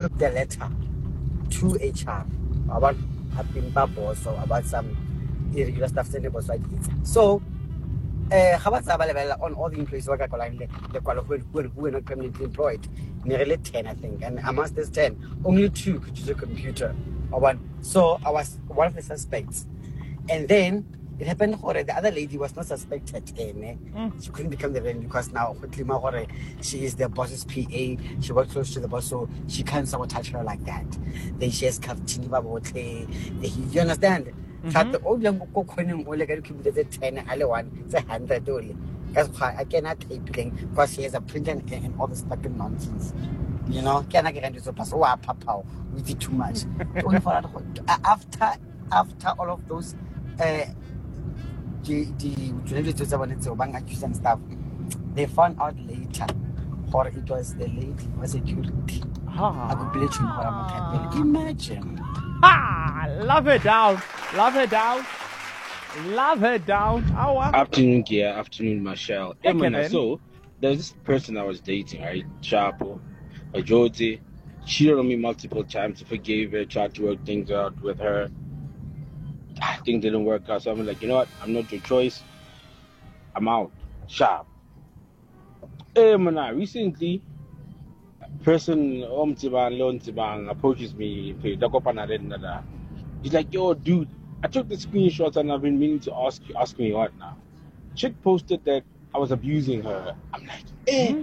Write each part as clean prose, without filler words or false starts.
took the letter to HR about some irregular stuff. So, on all the employees who were not permanently employed, nearly 10, I think, and amongst these 10, only 2 could use a computer. So I was one of the suspects, and then it happened that the other lady was not suspected. She couldn't become the rent because now she is the boss's PA. She works close to the boss, so she can't sabotage her like that. Then she has you understand? The old young only get to 10 100 only. That's why I cannot type because she has a printer and all this fucking nonsense. You know, can I get into the pass? Papa, we did too much. After all of those and stuff, they found out later or it was the lady was security. I could play you. Imagine. Love her down. Love her down. Love her down. Afternoon, Gia. Afternoon, Michelle. Hey, So there's this person I was dating, right? Chapo, a Jody. Cheated on me multiple times. I forgave her, tried to work things out with her. Things didn't work out. So I'm like, you know what? I'm not your choice. I'm out. Sharp. Hey, man, recently, person approaches me. He's like, yo, dude, I took the screenshots and I've been meaning to ask me what now. Chick posted that I was abusing her. I'm like,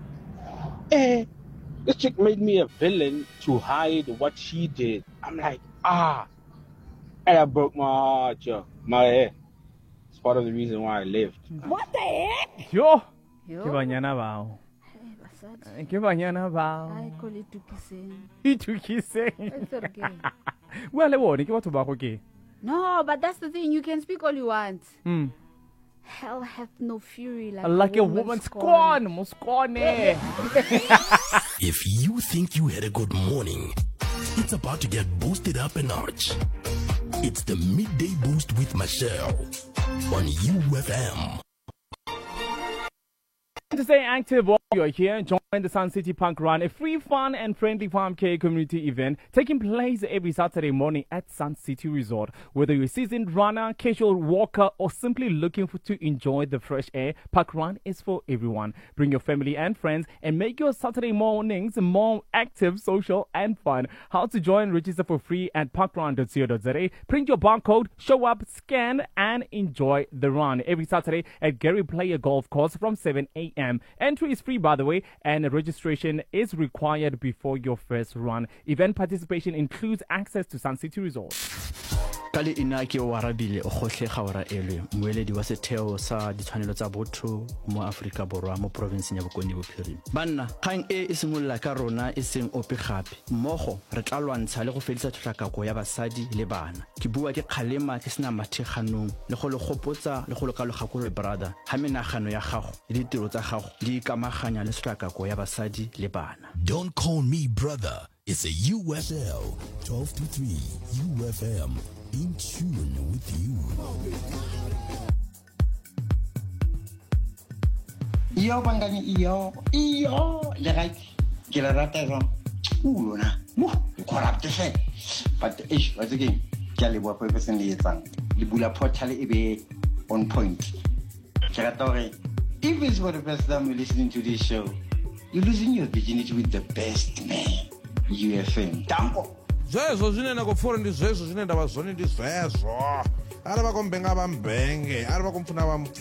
this chick made me a villain to hide what she did. I'm like, and I broke my heart, yo. My head. It's part of the reason why I lived. What the heck? Yo. Ke banyana bao. Ke banyana bao. I call it tukiseng. Itukiseng. It's okay. Well, ke batho ba go ke. No, but that's the thing. You can speak all you want. Hell hath no fury like a woman's scorn. If you think you had a good morning, it's about to get boosted up a notch. It's the Midday Boost with Michelle on UFM. To stay active while you're here, join the Sun City Punk Run, a free, fun and friendly farm care community event taking place every Saturday morning at Sun City Resort. Whether you're a seasoned runner, casual walker, or simply looking to enjoy the fresh air, Park Run is for everyone. Bring your family and friends and make your Saturday mornings more active, social, and fun. How to join? Register for free at parkrun.co.za. Print your barcode, show up, scan, and enjoy the run every Saturday at Gary Player Golf Course from 7 a.m. Entry is free, by the way, and registration is required before your first run. Event participation includes access to Sun City Resort. Kali inaki warabile okhohlega ora elwe mweledi wa setheo sa ditshwanelo tsa botho mo Afrika Borwa mo province ya Bokone Bophirima. Banna kgang e simolla ka rona e seng ope gape mmogo re tla lwantsha le go fedisa tlhakako ya basadi le bana. Ke bua ke kgalema ke sena matheganong le go le gopotsa le go le kalogakolo brother ha menagano ya gago le ditiro tsa gago di ikamaganya le tlhakako ya basadi le bana. Don't call me brother. It's a UFL 12 to 3 UFM. In tune with you. Iyo bangani iyo le right ke la rata jang lona mo corrupt fe but what's again ke le bua person le etsang le bula portal e be on point ke rata hore if it's for the first time you're listening to this show you're losing your virginity with the best man UFM tambo Zezo zwine ko fora ndi zwezwo zwine ndavha zwone ndi zwezwo araba ko mbenga ba mbenge araba ko mfuna ba